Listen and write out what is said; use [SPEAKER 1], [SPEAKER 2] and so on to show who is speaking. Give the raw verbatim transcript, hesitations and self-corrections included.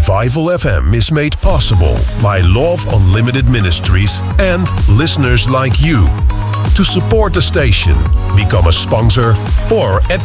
[SPEAKER 1] Revival F M is made possible by Love Unlimited Ministries and listeners like you. To support the station, become a sponsor or